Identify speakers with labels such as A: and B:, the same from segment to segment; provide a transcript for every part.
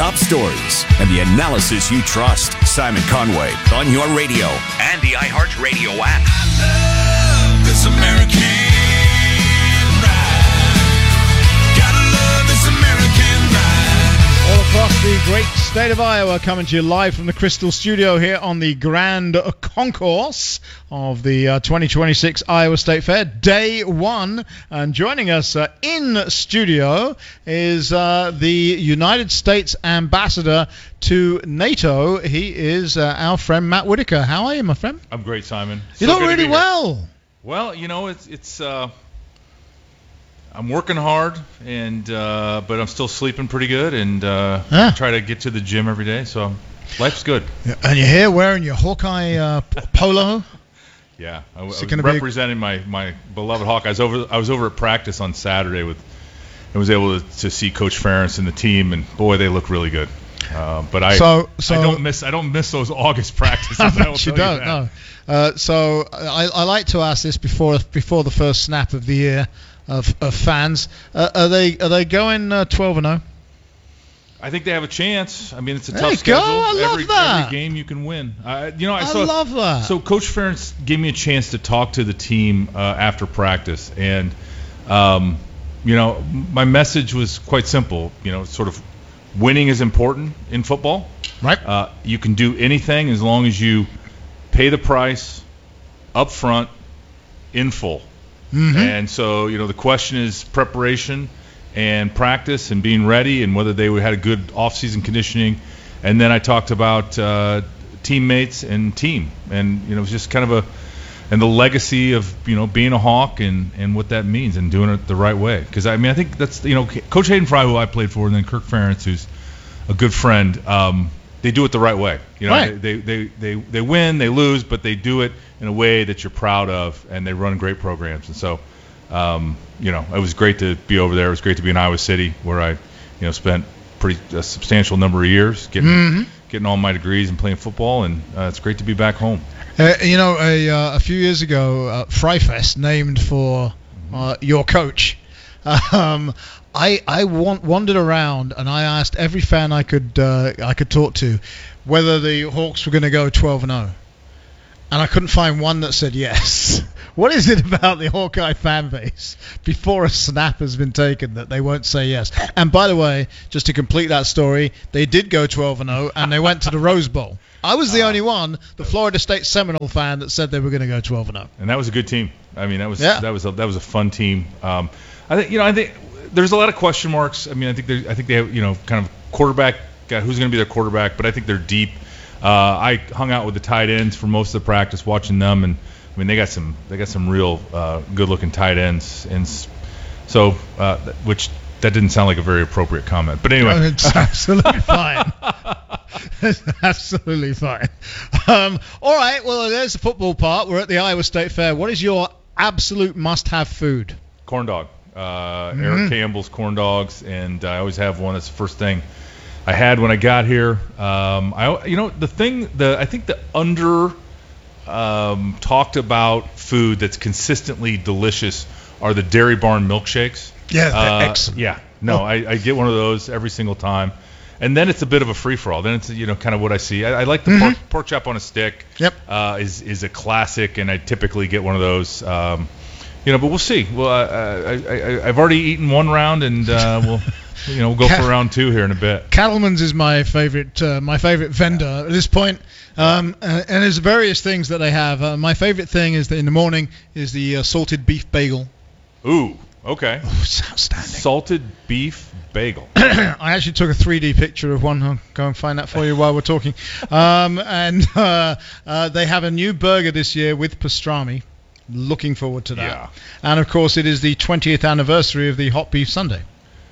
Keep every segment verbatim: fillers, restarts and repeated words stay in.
A: top stories and the analysis you trust. Simon Conway on your radio and the iHeartRadio app.
B: I love this American ride. Gotta love this American ride.
C: All across the great state of Iowa, coming to you live from the Crystal Studio here on the Grand Concourse of the uh, twenty twenty-six Iowa State Fair, day one. And joining us uh, in studio is uh, the United States Ambassador to NATO. He is uh, our friend Matt Whitaker. How are you, my friend?
D: I'm great, Simon.
C: You
D: So
C: look
D: good to
C: really
D: be here.
C: well.
D: Well, you know, it's it's. Uh, I'm working hard, and uh, but I'm still sleeping pretty good, and uh,
C: Huh.
D: try to get to the gym every day. So life's good.
C: And you're here wearing your Hawkeye uh, p- polo.
D: Yeah, I, I
C: Is it
D: was
C: gonna be a-
D: representing my, my beloved Hawk. I was over I was over at practice on Saturday with, and was able to, to see Coach Ferentz and the team, and boy, they look really good. Uh, but I
C: So- so-
D: I don't miss I don't miss those August practices.
C: I
D: I will
C: bet you
D: tell
C: don't.
D: that.
C: No. Uh, so I, I like to ask this before before the first snap of the year of, of fans. Uh, are they are they going uh, twelve and oh?
D: I think they have a chance. I mean, it's a
C: There
D: tough
C: you go.
D: schedule.
C: I love
D: every,
C: that.
D: every game you can win. Uh, you know, I,
C: I
D: saw,
C: love that.
D: So Coach Ferentz gave me a chance to talk to the team uh, after practice, and um, you know, my message was quite simple. You know, sort of winning is important in football.
C: Right.
D: Uh, you can do anything as long as you pay the price up front in full.
C: Mhm.
D: And so, you know, the question is preparation and practice and being ready, and whether they had a good off-season conditioning. And then I talked about uh, teammates and team, and you know, it was just kind of a and the legacy of, you know, being a Hawk and, and what that means and doing it the right way. Because I mean, I think that's, you know, Coach Hayden Fry, who I played for, and then Kirk Ferentz, who's a good friend. Um, they do it the right way. You know,
C: Right.
D: they, they they they win, they lose, but they do it in a way that you're proud of, and they run great programs. And so, um, you know, it was great to be over there. It was great to be in Iowa City, where I, you know, spent pretty a substantial number of years getting
C: Mhm.
D: getting all my degrees and playing football, and uh, it's great to be back home.
C: Uh, you know, a, uh, a few years ago, uh, Fryfest, named for uh, your coach. Um, I I want, wandered around and I asked every fan I could uh, I could talk to whether the Hawks were going to go twelve and oh, and I couldn't find one that said yes. What is it about the Hawkeye fan base before a snap has been taken that they won't say yes? And by the way, just to complete that story, they did go twelve and oh, and they went to the Rose Bowl. I was the only one, the Florida State Seminole fan, that said they were going to go twelve and oh.
D: And that was a good team. I mean, that was
C: Yeah.
D: that was a, that was a fun team. Um, I think you know I think there's a lot of question marks. I mean, I think they I think they have, you know, kind of quarterback guy, who's going to be their quarterback, but I think they're deep. Uh, I hung out with the tight ends for most of the practice, watching them, and I mean they got some they got some real uh, good looking tight ends, and s- so uh, which that didn't sound like a very appropriate comment, but anyway.
C: Oh, it's absolutely fine. It's absolutely fine. Um, all right, well, there's the football part. We're at the Iowa State Fair. What is your absolute must-have food?
D: Corn dog. Uh,
C: Mhm.
D: Eric Campbell's corn dogs, and I always have one. That's the first thing I had when I got here. Um, I, you know, the thing, the I think the under um, talked about food that's consistently delicious are the Dairy Barn milkshakes.
C: Yeah, they're
D: Uh,
C: excellent.
D: Yeah, no,
C: Oh.
D: I, I get one of those every single time. And then it's a bit of a free-for-all. Then it's, you know, kind of what I see. I, I like the pork, pork chop on a stick.
C: Yep.
D: Uh, is is a classic, and I typically get one of those. Um, you know, but we'll see. Well, I, I, I, I've already eaten one round, and uh, we'll, you know, we'll go for round two here in a bit.
C: Cattleman's is my favorite uh, my favorite vendor at this point. Um, uh, and there's various things that they have. Uh, my favorite thing is that in the morning is the uh, salted beef bagel.
D: Ooh, okay.
C: Oh, it's outstanding.
D: Salted beef bagel.
C: I actually took a three D picture of one. I'll go and find that for you while we're talking. Um, and uh, uh, they have a new burger this year with pastrami. Looking forward to that.
D: Yeah.
C: And, of course, it is the twentieth anniversary of the hot beef sundae.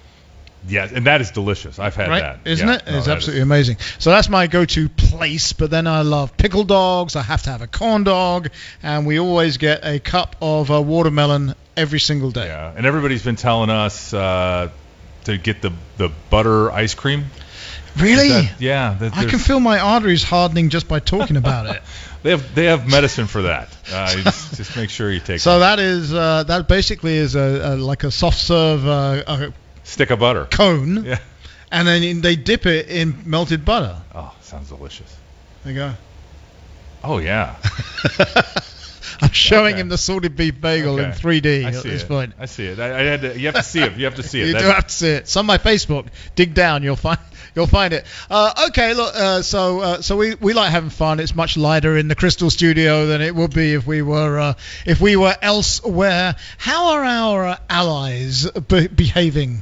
D: Yeah, and that is delicious. I've had
C: Right?
D: that.
C: Isn't
D: Yeah,
C: it?
D: no,
C: It's
D: that
C: absolutely
D: is-
C: amazing. So that's my go-to place. But then I love pickle dogs. I have to have a corn dog. And we always get a cup of uh, watermelon every single day.
D: Yeah, and everybody's been telling us uh, to get the, the butter ice cream.
C: Really?
D: That- yeah. that
C: I can
D: there's-
C: feel my arteries hardening just by talking about it.
D: They have they have medicine for that. Uh, you just, just make sure you take
C: So
D: one.
C: that is uh, that basically is a, a like a soft serve uh, a
D: Stick of butter.
C: cone,
D: Yeah.
C: and then they dip it in melted butter.
D: Oh, sounds delicious.
C: There you go.
D: Oh yeah.
C: I'm showing
D: Okay.
C: him the salted beef bagel
D: Okay.
C: in three D
D: I
C: at
D: see
C: this
D: it.
C: point.
D: I see it. I, I had to, you have to see it. You have to see it.
C: You
D: That-
C: do have to see it. It's on my Facebook. Dig down, you'll find you'll find it. Uh, okay, look. Uh, so uh, so we, we like having fun. It's much lighter in the Crystal Studio than it would be if we were uh, if we were elsewhere. How are our uh, allies be- behaving?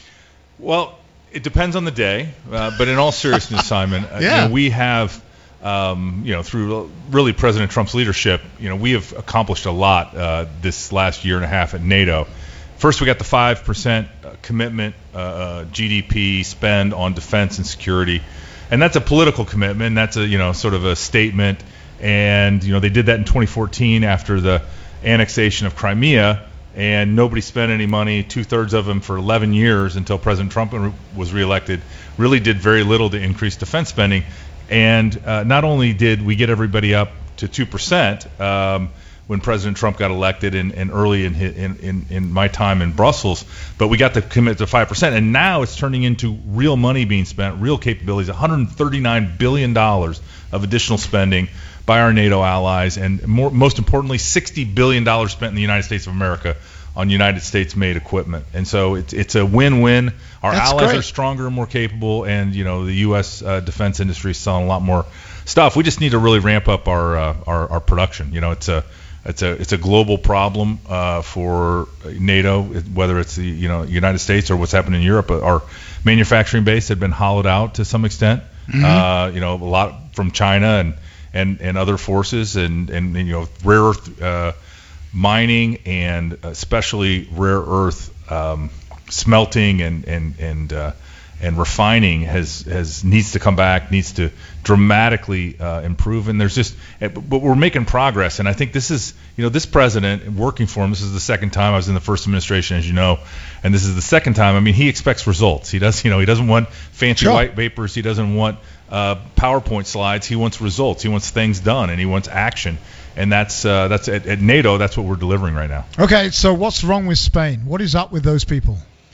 D: Well, it depends on the day, uh, but in all seriousness, Simon, uh,
C: Yeah.
D: you know, we have, um, you know, through really President Trump's leadership, you know, we have accomplished a lot uh, this last year and a half at NATO. First, we got the five percent commitment uh, uh, G D P spend on defense and security, and that's a political commitment. That's a, you know, sort of a statement, and you know, they did that in twenty fourteen after the annexation of Crimea. And nobody spent any money, two-thirds of them for eleven years until President Trump was reelected, really did very little to increase defense spending. And uh, not only did we get everybody up to two percent um, when President Trump got elected and, and early in, his, in, in, in my time in Brussels, but we got to commit to five percent. And now it's turning into real money being spent, real capabilities, one hundred thirty-nine billion dollars of additional spending by our NATO allies, and more, most importantly, sixty billion dollars spent in the United States of America on United States-made equipment. And so it's it's a win-win. Our
C: That's
D: allies
C: great.
D: are stronger and more capable, and you know the U S uh, defense industry is selling a lot more stuff. We just need to really ramp up our uh, our, our production. You know, it's a it's a it's a global problem uh, for NATO, whether it's the you know United States or what's happening in Europe. Our manufacturing base had been hollowed out to some extent.
C: Mm-hmm.
D: Uh, you know, a lot from China and and, and other forces, and, and, and you know rare earth uh, mining, and especially rare earth um, smelting and and and uh, and refining has has needs to come back, needs to dramatically uh, improve. And there's just, but we're making progress. And I think this is, you know, this president working for him. This is the second time I was in the first administration, as you know, and this is the second time. I mean, he expects results. He does, you know, he doesn't want fancy
C: Sure.
D: white papers. He doesn't want uh, PowerPoint slides. He wants results. He wants things done, and he wants action. And that's uh, that's at, at NATO. That's what we're delivering right now.
C: Okay, so what's wrong with Spain? What is up with those people?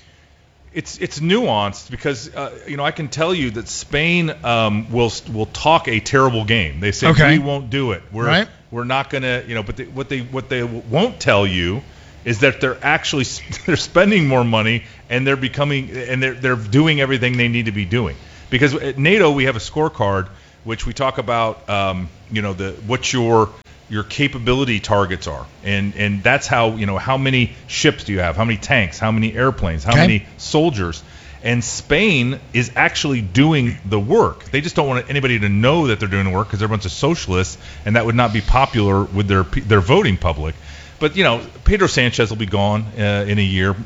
D: It's it's nuanced because uh, you know I can tell you that Spain um, will will talk a terrible game. They say
C: Okay.
D: we won't do it. We're
C: Right.
D: we're not gonna you know. But they, what they what they won't tell you is that they're actually they're spending more money, and they're becoming and they're they're doing everything they need to be doing. Because at NATO we have a scorecard which we talk about um, you know the what your your capability targets are, and and that's how you know how many ships do you have, how many tanks, how many airplanes, how
C: Okay.
D: many soldiers. And Spain is actually doing the work. They just don't want anybody to know that they're doing the work because they're a bunch of socialists, and that would not be popular with their their voting public. But you know, Pedro Sanchez will be gone uh, in a year,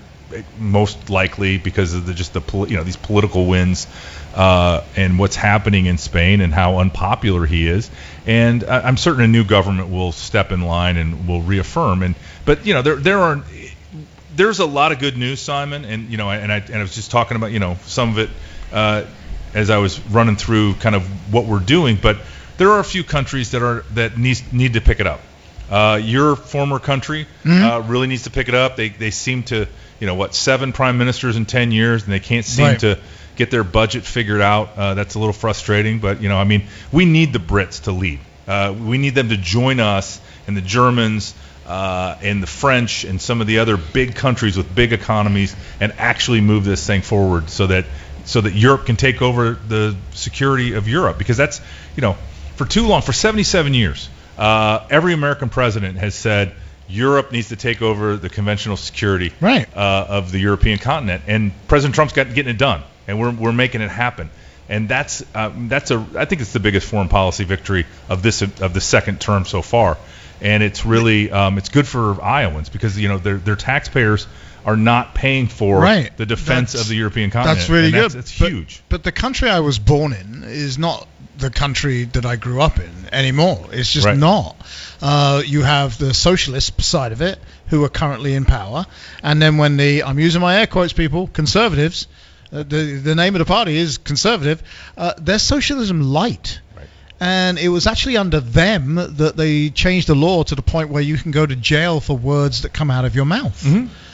D: most likely because of the, just the poli- you know these political wins uh, and what's happening in Spain and how unpopular he is. And I, I'm certain a new government will step in line and will reaffirm. And but you know there there are. There's a lot of good news, Simon, and you know, and I and I was just talking about you know some of it uh, as I was running through kind of what we're doing. But there are a few countries that are that need need to pick it up. Uh, your former country
C: Mm-hmm.
D: uh, really needs to pick it up. They they seem to you know what seven prime ministers in ten years, and they can't seem
C: Right.
D: to get their budget figured out. Uh, that's a little frustrating, but you know, I mean, we need the Brits to lead. Uh, we need them to join us and the Germans. Uh, and the French and some of the other big countries with big economies, and actually move this thing forward so that so that Europe can take over the security of Europe. Because that's, you know, for too long, for seventy-seven years, uh, every American president has said Europe needs to take over the conventional security
C: Right.
D: uh, of the European continent, and President Trump's got getting it done, and we're we're making it happen. And that's um, that's a I think it's the biggest foreign policy victory of this of the second term so far. And it's really um, it's good for Iowans because you know their their taxpayers are not paying for
C: Right.
D: the defense
C: That's-
D: of the European continent.
C: That's really
D: and
C: good.
D: That's, it's
C: But-
D: huge.
C: But the country I was born in is not the country that I grew up in anymore. It's just
D: Right.
C: not. Uh, you have the socialist side of it, who are currently in power, and then when the I'm using my air quotes, people, conservatives, uh, the the name of the party is conservative. Uh, they're socialism light.
D: Right.
C: And it was actually under them that they changed the law to the point where you can go to jail for words that come out of your mouth.
D: Mm-hmm.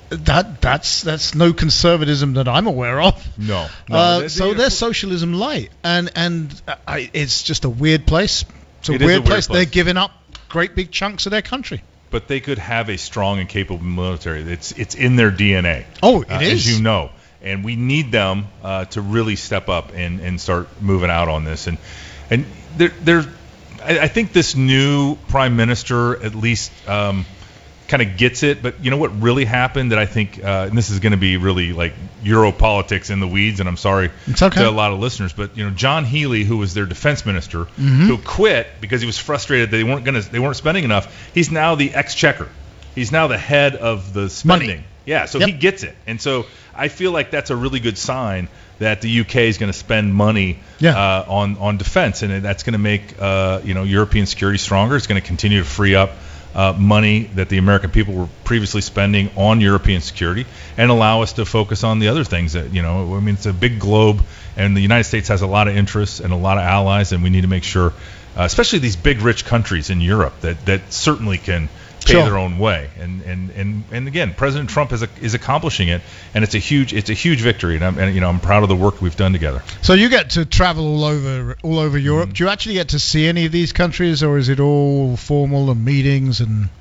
C: that that's that's no conservatism that I'm aware of.
D: No. no
C: uh,
D: they,
C: so
D: they,
C: they're socialism light, and and I, it's just a weird place. It's a,
D: it
C: weird,
D: is a weird
C: place.
D: place.
C: They're giving up great big chunks of their country.
D: But they could have a strong and capable military. It's it's in their D N A.
C: Oh, it
D: uh,
C: is.
D: As you know. And we need them uh, to really step up and, and start moving out on this. And and there there, I, I think this new prime minister at least um, kind of gets it. But you know what really happened that I think, uh, and this is going to be really like Euro politics in the weeds. And I'm sorry
C: It's okay.
D: to a lot of listeners, but you know John Healey, who was their defense minister,
C: Mm-hmm.
D: who quit because he was frustrated that they weren't going to they weren't spending enough. He's now the exchequer. He's now the head of the spending.
C: Money.
D: Yeah, so
C: Yep.
D: he gets it. And so I feel like that's a really good sign that the U K is going to spend money
C: Yeah.
D: uh, on on defense, and that's going to make uh, you know European security stronger. It's going to continue to free up uh, money that the American people were previously spending on European security, and allow us to focus on the other things that you know. I mean, it's a big globe, and the United States has a lot of interests and a lot of allies, and we need to make sure, uh, especially these big rich countries in Europe, that that certainly can pay
C: Sure.
D: their own way, and, and, and, and again, President Trump is a, is accomplishing it, and it's a huge it's a huge victory, and I'm and, you know I'm proud of the work we've done together.
C: So you get to travel all over all over Europe. Do you actually get to see any of these countries, or is it all formal and meetings and?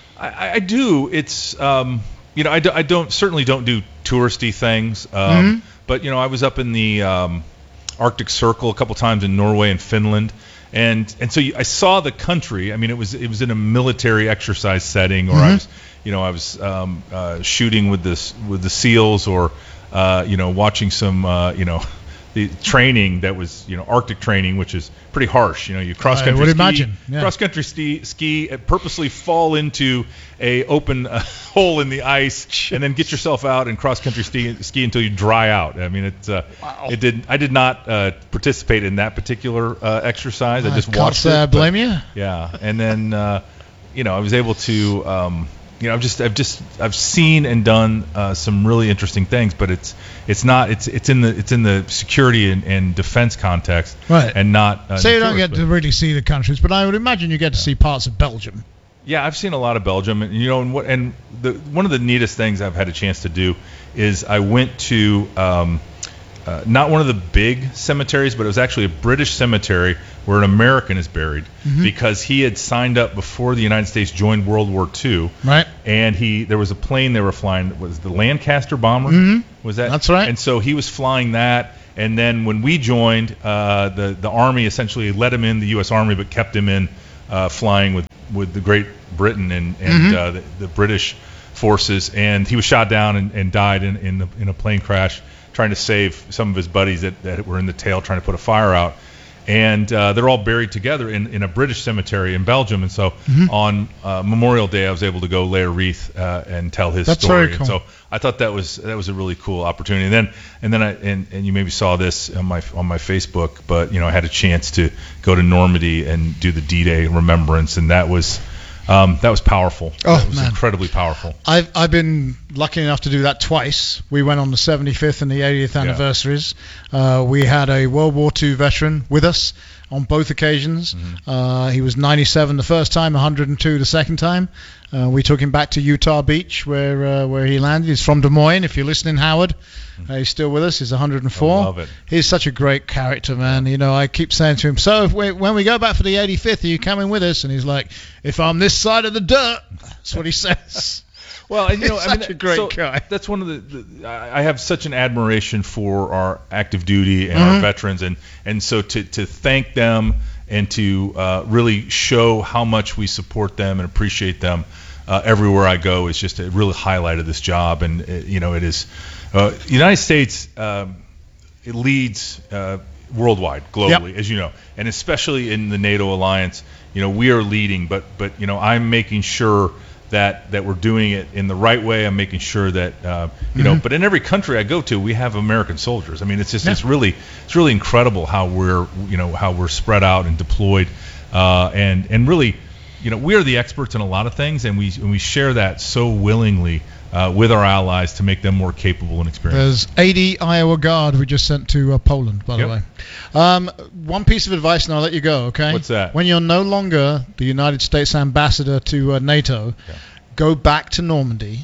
D: I, I do. It's um, you know I, do, I don't certainly don't do touristy things, um,
C: Mhm.
D: but you know I was up in the um, Arctic Circle a couple times in Norway and Finland. And and so you, I saw the country. I mean, it was it was in a military exercise setting, or I
C: Mhm.
D: was, you know, I was um, uh, shooting with this with the SEALs, or uh, you know, watching some, uh, you know, the training that was, you know, Arctic training, which is pretty harsh. You know, you cross country
C: I would
D: ski,
C: imagine, yeah.
D: cross country ski, ski, uh, purposely fall into a open uh, hole in the ice, and then get yourself out and cross country ski, ski until you dry out. I mean, it's uh,
C: Wow.
D: it did. I did not uh, participate in that particular uh, exercise. I just
C: can't
D: watched
C: say
D: it.
C: I
D: but-
C: blame you.
D: yeah, and then uh, you know I was able to um, you know I've just I've just I've seen and done uh, some really interesting things, but it's it's not it's it's in the it's in the security and, and defense context,
C: Right.
D: and not. Uh,
C: So you don't
D: tourist,
C: get to
D: but-
C: really see the countries, but I would imagine you get to see parts of Belgium.
D: Yeah, I've seen a lot of Belgium, and you know, and what and the one of the neatest things I've had a chance to do is I went to um, uh, not one of the big cemeteries, but it was actually a British cemetery where an American is buried, because he had signed up before the United States joined World War Two,
C: Right.
D: and he there was a plane they were flying, it was the Lancaster bomber,
C: Mhm.
D: was that?
C: That's right.
D: And so he was flying that, and then when we joined, uh, the the Army essentially let him in, the U S Army, but kept him in uh, flying with with the Great Britain and, and
C: Mhm.
D: uh, the, the British forces, and he was shot down and, and died in in, the, in a plane crash trying to save some of his buddies that, that were in the tail trying to put a fire out. And uh, they're all buried together in, in a British cemetery in Belgium. And so
C: Mhm.
D: on uh, Memorial Day, I was able to go lay a wreath uh, and tell his
C: That's
D: story.
C: very cool.
D: And so I thought that was that was a really cool opportunity. And then and then I and, and you maybe saw this on my on my Facebook, but you know I had a chance to go to Normandy and do the D-Day remembrance, and that was um, that was powerful.
C: Oh,
D: that was
C: man.
D: incredibly powerful.
C: I've I've been lucky enough to do that twice. We went on the seventy-fifth and the eightieth
D: Yeah.
C: anniversaries. Uh, we had a World War Two veteran with us on both occasions.
D: Mm-hmm.
C: Uh, he was ninety-seven the first time, one hundred two the second time. Uh, we took him back to Utah Beach, where uh, where he landed. He's from Des Moines. If you're listening, Howard, uh, he's still with us. He's one hundred four.
D: I love it.
C: He's such a great character, man. You know, I keep saying to him, so if we, when we go back for the eighty-fifth, are you coming with us? And he's like, if I'm this side of the dirt. That's what he says.
D: Well, and you know,
C: He's
D: I mean,
C: such a great
D: so
C: guy.
D: That's one of the, the. I I have such an admiration for our active duty and
C: Mhm.
D: our veterans, and and so to to thank them and to uh, really show how much we support them and appreciate them uh, everywhere I go is just a really highlight of this job. And uh, you know, it is uh, the United States. Um, it leads uh, worldwide, globally, as you know, and especially in the NATO alliance. You know, we are leading, but but you know, I'm making sure that that we're doing it in the right way. I'm making sure that uh, you know.
C: Mhm.
D: But in every country I go to, we have American soldiers. I mean, it's just
C: Yeah.
D: it's really it's really incredible how we're you know how we're spread out and deployed, uh, and and really, you know, we are the experts in a lot of things, and we and we share that so willingly uh, with our allies to make them more capable and experienced.
C: There's eighty Iowa Guard we just sent to uh, Poland, by
D: Yep.
C: the way. Um, one piece of advice, and I'll let you go, okay?
D: What's that?
C: When you're no longer the United States ambassador to uh, NATO,
D: Yeah.
C: go back to Normandy,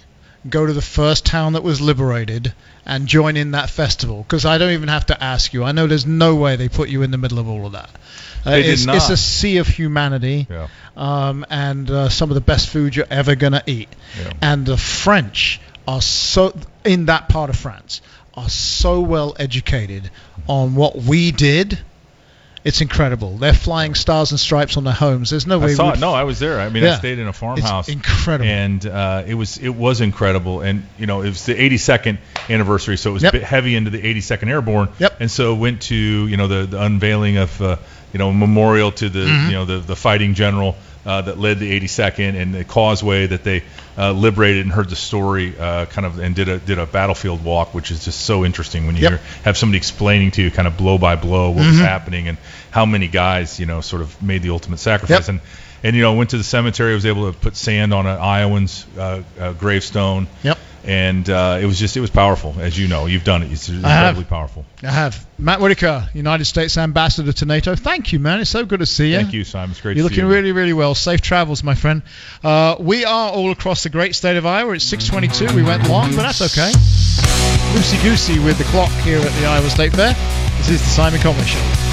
C: go to the first town that was liberated and join in that festival? Because I don't even have to ask you. I know there's no way they put you in the middle of all of that. Uh,
D: They did
C: it's,
D: not.
C: it's a sea of humanity,
D: Yeah.
C: um, and uh, some of the best food you're ever going to eat.
D: Yeah.
C: And the French are so, in that part of France, are so well educated on what we did. It's incredible. They're flying stars and stripes on their homes. There's no way
D: I saw
C: we'd-
D: it. No, I was there. I mean,
C: Yeah.
D: I stayed in a farmhouse.
C: It's incredible.
D: And uh, it was it was incredible. And you know, it was the eighty-second anniversary, so it was
C: Yep.
D: a bit heavy into the eighty-second Airborne.
C: Yep.
D: And so went to you know the, the unveiling of uh, you know memorial to the
C: Mhm.
D: you know the the fighting general uh, that led the eighty-second and the causeway that they uh, liberated, and heard the story uh, kind of and did a did a battlefield walk, which is just so interesting when you
C: Yep.
D: hear, have somebody explaining to you kind of blow by blow what was happening and how many guys you know sort of made the ultimate sacrifice.
C: Yep.
D: And and you know went to the cemetery. I was able to put sand on an Iowan's uh, uh, gravestone.
C: Yep.
D: And uh, it was just it was powerful, as you know. You've done it. It's
C: have.
D: incredibly powerful.
C: I have. Matt Whitaker, United States Ambassador to NATO. Thank you, man. It's so good to see you.
D: Thank you, Simon. It's great
C: You're
D: to see
C: looking
D: you.
C: really, really well. Safe travels, my friend. Uh, we are all across the great state of Iowa. It's six twenty-two. We went long, but that's okay. Loosey-goosey with the clock here at the Iowa State Fair. This is the Simon Conway Show.